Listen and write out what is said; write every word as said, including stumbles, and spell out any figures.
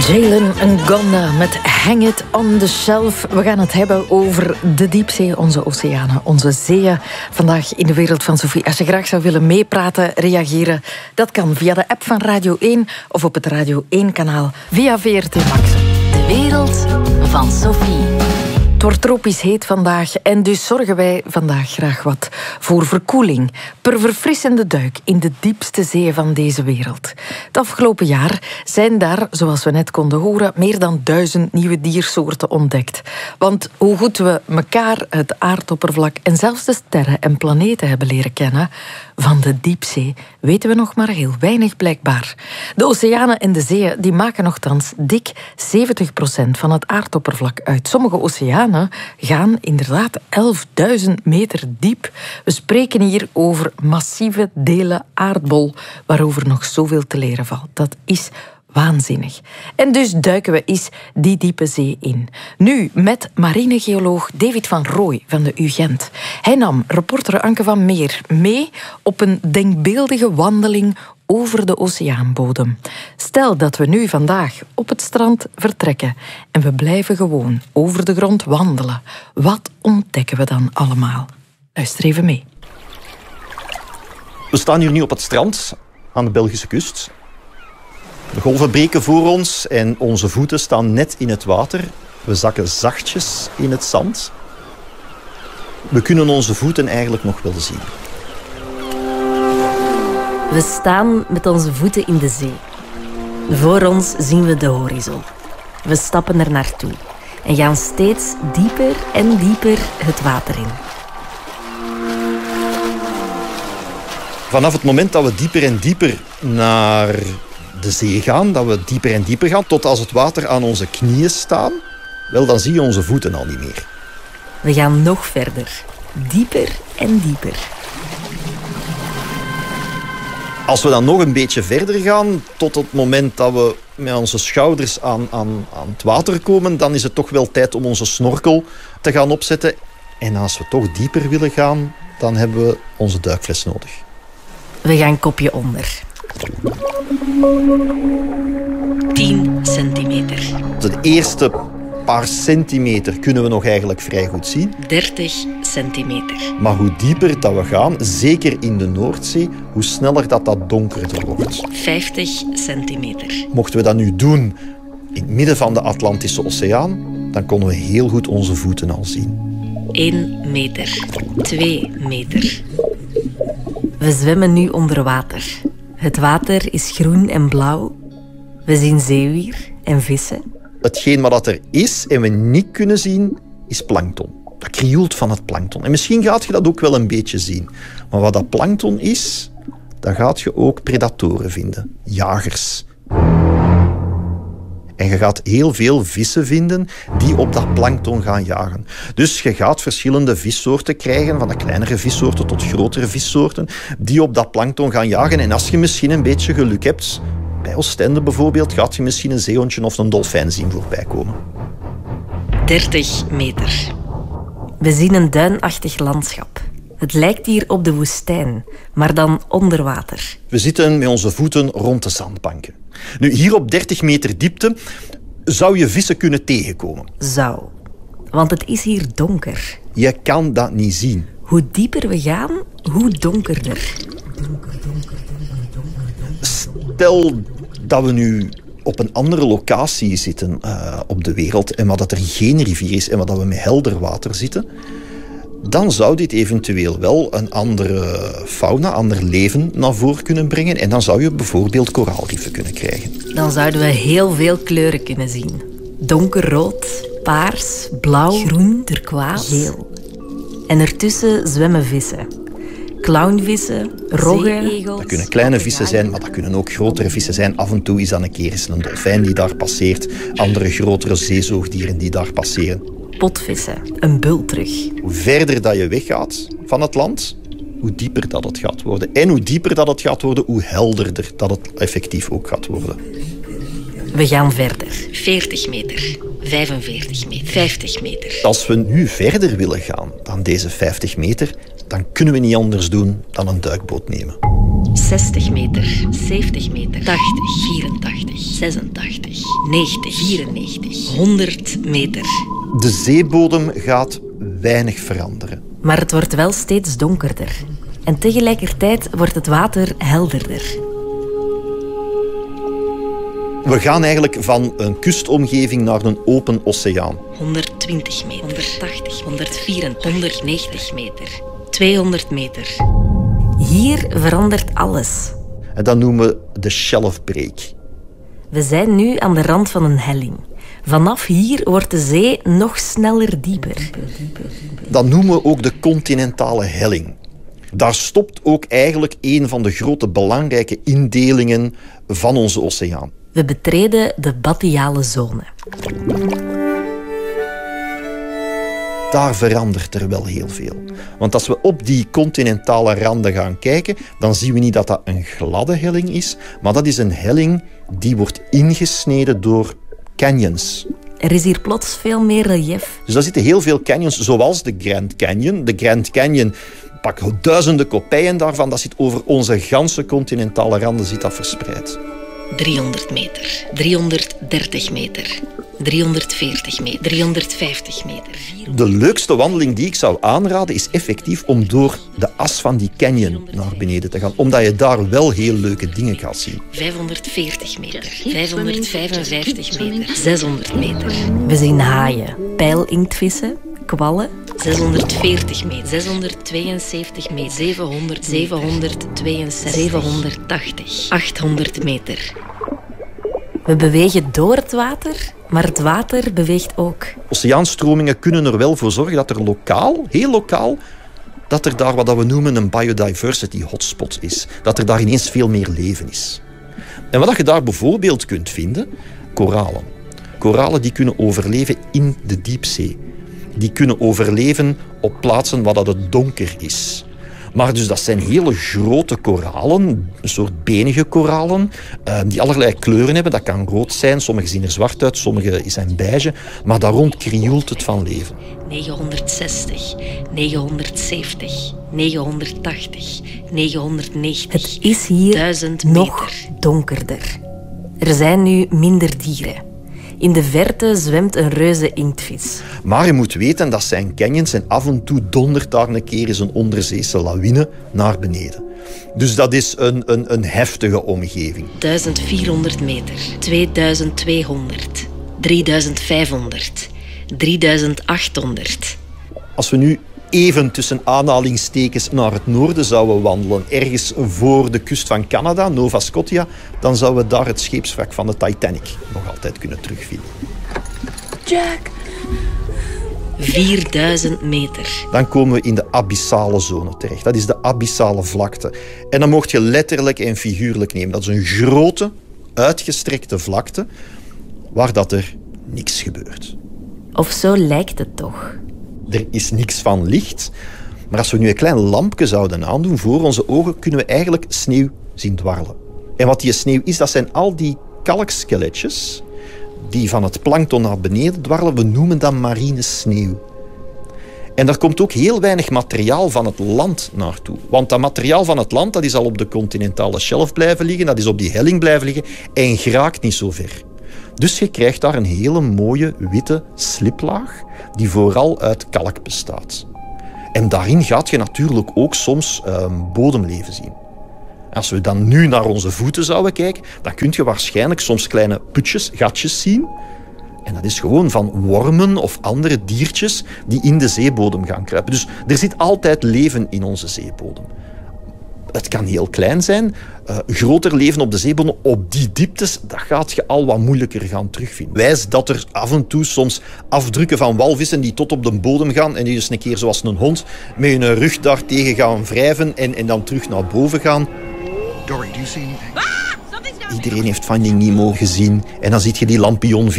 Jalen Ngonda met Hang It on the Shelf. We gaan het hebben over de diepzee, onze oceanen, onze zeeën. Vandaag in de wereld van Sophie. Als je graag zou willen meepraten, reageren, dat kan via de app van Radio één of op het Radio één-kanaal via V R T Max. De wereld van Sophie. Het wordt tropisch heet vandaag en dus zorgen wij vandaag graag wat voor verkoeling. Per verfrissende duik in de diepste zeeën van deze wereld. Het afgelopen jaar zijn daar, zoals we net konden horen, meer dan duizend nieuwe diersoorten ontdekt. Want hoe goed we elkaar, het aardoppervlak en zelfs de sterren en planeten hebben leren kennen, van de diepzee weten we nog maar heel weinig blijkbaar. De oceanen en de zeeën die maken nochtans dik zeventig procent van het aardoppervlak uit. Sommige oceanen gaan inderdaad elfduizend meter diep. We spreken hier over massieve delen aardbol, waarover nog zoveel te leren valt. Dat is waanzinnig. En dus duiken we eens die diepe zee in. Nu met marinegeoloog David van Rooij van de U Gent. Hij nam reporter Anke van Meer mee op een denkbeeldige wandeling over de oceaanbodem. Stel dat we nu vandaag op het strand vertrekken en we blijven gewoon over de grond wandelen. Wat ontdekken we dan allemaal? Luister even mee. We staan hier nu op het strand aan de Belgische kust. De golven breken voor ons en onze voeten staan net in het water. We zakken zachtjes in het zand. We kunnen onze voeten eigenlijk nog wel zien. We staan met onze voeten in de zee. Voor ons zien we de horizon. We stappen er naartoe en gaan steeds dieper en dieper het water in. Vanaf het moment dat we dieper en dieper naar de zee gaan, dat we dieper en dieper gaan, tot als het water aan onze knieën staat, wel, dan zie je onze voeten al niet meer. We gaan nog verder. Dieper en dieper. Als we dan nog een beetje verder gaan, tot het moment dat we met onze schouders aan, aan, aan het water komen, dan is het toch wel tijd om onze snorkel te gaan opzetten. En als we toch dieper willen gaan, dan hebben we onze duikfles nodig. We gaan kopje onder. tien centimeter. De eerste paar centimeter kunnen we nog eigenlijk vrij goed zien. dertig centimeter. Maar hoe dieper dat we gaan, zeker in de Noordzee, hoe sneller dat dat donkerder wordt. vijftig centimeter. Mochten we dat nu doen in het midden van de Atlantische Oceaan, dan konden we heel goed onze voeten al zien. één meter. twee meter. We zwemmen nu onder water. Het water is groen en blauw. We zien zeewier en vissen. Hetgeen wat er is en we niet kunnen zien, is plankton. Dat krioelt van het plankton. En misschien gaat je dat ook wel een beetje zien. Maar wat dat plankton is, dan gaat je ook predatoren vinden. Jagers. En je gaat heel veel vissen vinden die op dat plankton gaan jagen. Dus je gaat verschillende vissoorten krijgen, van de kleinere vissoorten tot grotere vissoorten, die op dat plankton gaan jagen. En als je misschien een beetje geluk hebt, bij Oostende bijvoorbeeld, gaat je misschien een zeehondje of een dolfijn zien voorbij komen. dertig meter. We zien een duinachtig landschap. Het lijkt hier op de woestijn, maar dan onder water. We zitten met onze voeten rond de zandbanken. Nu, hier op dertig meter diepte zou je vissen kunnen tegenkomen. Zou. Want het is hier donker. Je kan dat niet zien. Hoe dieper we gaan, hoe donkerder. Stel dat we nu op een andere locatie zitten uh, op de wereld en maar dat er geen rivier is en maar dat we met helder water zitten, dan zou dit eventueel wel een andere fauna, ander leven naar voren kunnen brengen. En dan zou je bijvoorbeeld koraalriffen kunnen krijgen. Dan zouden we heel veel kleuren kunnen zien. Donkerrood, paars, blauw, groen, turkoois, geel. En ertussen zwemmen vissen. Clownvissen, roggen. Dat kunnen kleine vissen zijn, maar dat kunnen ook grotere vissen zijn. Af en toe is dat een keer eens een dolfijn die daar passeert. Andere grotere zeezoogdieren die daar passeren. Potvissen, een bultrug. Hoe verder dat je weggaat van het land, hoe dieper dat het gaat worden. En hoe dieper dat het gaat worden, hoe helderder dat het effectief ook gaat worden. We gaan verder. veertig meter, vijfenveertig meter, vijftig meter. Als we nu verder willen gaan dan deze vijftig meter, dan kunnen we niet anders doen dan een duikboot nemen. zestig meter, zeventig meter, tachtig, vierentachtig, zesentachtig, negentig, vierennegentig, honderd meter. De zeebodem gaat weinig veranderen. Maar het wordt wel steeds donkerder. En tegelijkertijd wordt het water helderder. We gaan eigenlijk van een kustomgeving naar een open oceaan. honderdtwintig meter, honderdtachtig, honderdvierentachtig, honderdnegentig meter, tweehonderd meter. Hier verandert alles. En dat noemen we de shelf break. We zijn nu aan de rand van een helling. Vanaf hier wordt de zee nog sneller dieper. Dat noemen we ook de continentale helling. Daar stopt ook eigenlijk een van de grote belangrijke indelingen van onze oceaan. We betreden de bathyale zone. Daar verandert er wel heel veel. Want als we op die continentale randen gaan kijken, dan zien we niet dat dat een gladde helling is, maar dat is een helling die wordt ingesneden door canyons. Er is hier plots veel meer relief. Dus daar zitten heel veel canyons, zoals de Grand Canyon. De Grand Canyon, pak duizenden kopieën daarvan, dat zit over onze ganse continentale randen zit dat verspreid. driehonderd meter, driehonderddertig meter, driehonderdveertig meter, driehonderdvijftig meter. De leukste wandeling die ik zou aanraden is effectief om door de as van die canyon naar beneden te gaan. Omdat je daar wel heel leuke dingen gaat zien. vijfhonderdveertig meter, vijfhonderdvijfenvijftig meter, zeshonderd meter. We zien haaien, pijlinktvissen, kwallen. zeshonderdveertig meter, zeshonderdtweeënzeventig meter, zevenhonderd, zevenhonderdtweeënzestig, zevenhonderdtachtig, achthonderd meter. We bewegen door het water, maar het water beweegt ook. Oceaanstromingen kunnen er wel voor zorgen dat er lokaal, heel lokaal, dat er daar wat we noemen een biodiversity hotspot is. Dat er daar ineens veel meer leven is. En wat je daar bijvoorbeeld kunt vinden, koralen. Koralen die kunnen overleven in de diepzee. Die kunnen overleven op plaatsen waar het donker is. Maar dus dat zijn hele grote koralen, een soort benige koralen, die allerlei kleuren hebben. Dat kan rood zijn, sommige zien er zwart uit, sommige zijn beige. Maar daar rond krioelt het van leven. negenhonderdzestig, negenhonderdzeventig, negenhonderdtachtig, negenhonderdnegentig. Het is hier duizend meter. Nog donkerder. Er zijn nu minder dieren. In de verte zwemt een reuze inktvis. Maar je moet weten, dat zijn canyons en af en toe dondert daar een keer eens een onderzeese lawine naar beneden. Dus dat is een, een, een heftige omgeving. duizendvierhonderd meter, tweeduizendtweehonderd, drieduizendvijfhonderd, drieduizendachthonderd. Als we nu even tussen aanhalingstekens naar het noorden zouden wandelen, ergens voor de kust van Canada, Nova Scotia, dan zouden we daar het scheepswrak van de Titanic nog altijd kunnen terugvinden. Jack! vierduizend meter. Dan komen we in de abyssale zone terecht. Dat is de abyssale vlakte. En dan mocht je letterlijk en figuurlijk nemen. Dat is een grote, uitgestrekte vlakte waar dat er niks gebeurt. Of zo lijkt het toch. Er is niks van licht. Maar als we nu een klein lampje zouden aandoen voor onze ogen, kunnen we eigenlijk sneeuw zien dwarrelen. En wat die sneeuw is, dat zijn al die kalkskeletjes die van het plankton naar beneden dwarrelen. We noemen dat marine sneeuw. En daar komt ook heel weinig materiaal van het land naartoe. Want dat materiaal van het land dat is al op de continentale shelf blijven liggen, dat is op die helling blijven liggen en geraakt niet zo ver. Dus je krijgt daar een hele mooie witte sliplaag die vooral uit kalk bestaat. En daarin gaat je natuurlijk ook soms um, bodemleven zien. Als we dan nu naar onze voeten zouden kijken, dan kun je waarschijnlijk soms kleine putjes, gatjes zien. En dat is gewoon van wormen of andere diertjes die in de zeebodem gaan kruipen. Dus er zit altijd leven in onze zeebodem. Het kan heel klein zijn. Uh, groter leven op de zeebodem, op die dieptes, dat gaat je al wat moeilijker gaan terugvinden. Wijs dat er af en toe soms afdrukken van walvissen die tot op de bodem gaan en die dus een keer zoals een hond met hun rug daartegen gaan wrijven en, en dan terug naar boven gaan. Dory, do you see anything? Iedereen heeft Finding Nemo gezien en dan zie je die lampion